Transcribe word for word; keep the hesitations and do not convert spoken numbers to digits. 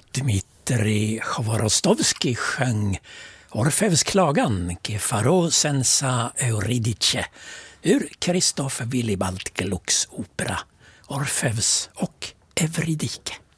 Dmitrij Chvorostovskij sjöng Orfeus klagan, Gefaro senza Euridice, ur Krzysztof Willibald Glucks opera Orfeus och Eurydike.